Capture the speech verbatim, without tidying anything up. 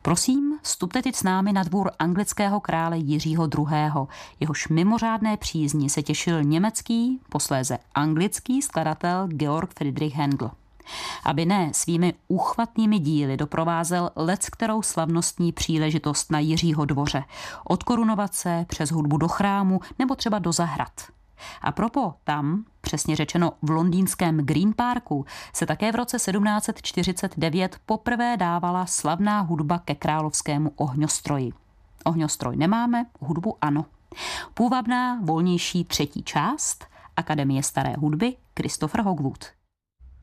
Prosím, vstupte teď s námi na dvůr anglického krále Jiřího druhého. Jehož mimořádné přízni se těšil německý, posléze anglický skladatel Georg Friedrich Händel. Aby ne svými úchvatnými díly doprovázel leckterou slavnostní příležitost na Jiřího dvoře, od korunovace přes hudbu do chrámu nebo třeba do zahrad. A propo tam, přesně řečeno v londýnském Green Parku, se také v roce sedmnáct set čtyřicet devět poprvé dávala slavná hudba ke královskému ohňostroji. Ohňostroj nemáme, hudbu ano. Půvabná, volnější třetí část Akademie staré hudby Christopher Hogwood.